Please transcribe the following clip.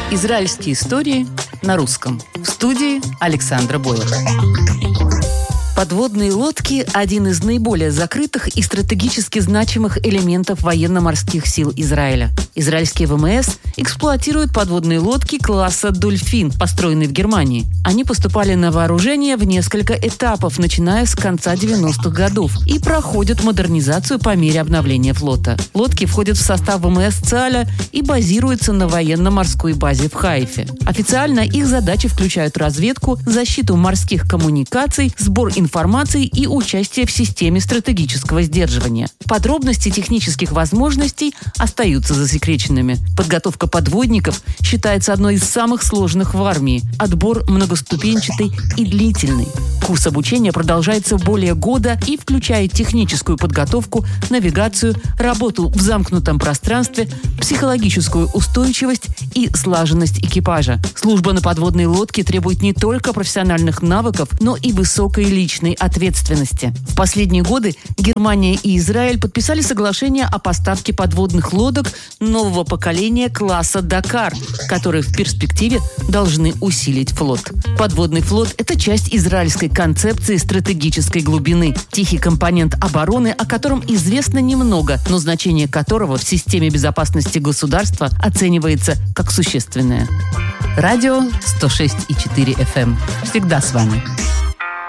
Израильские истории на русском. В студии Александра Бойлер. Подводные лодки – один из наиболее закрытых и стратегически значимых элементов военно-морских сил Израиля. Израильские ВМС эксплуатируют подводные лодки класса «Дольфин», построенные в Германии. Они поступали на вооружение в несколько этапов, начиная с конца 90-х годов, и проходят модернизацию по мере обновления флота. Лодки входят в состав ВМС ЦАЛЯ и базируются на военно-морской базе в Хайфе. Официально их задачи включают разведку, защиту морских коммуникаций, сбор информации и участие в системе стратегического сдерживания. Подробности технических возможностей остаются засекреченными. Подготовка подводников считается одной из самых сложных в армии. Отбор многоступенчатый и длительный. Курс обучения продолжается более года и включает техническую подготовку, навигацию, работу в замкнутом пространстве, психологическую устойчивость и слаженность экипажа. Служба на подводной лодке требует не только профессиональных навыков, но и высокой личной ответственности. В последние годы Германия и Израиль подписали соглашение о поставке подводных лодок нового поколения класса «Дакар», которые в перспективе должны усилить флот. Подводный флот – это часть израильской концепции стратегической глубины, тихий компонент обороны, о котором известно немного, но значение которого в системе безопасности государства оценивается как существенное. Радио 106,4 FM. Всегда с вами.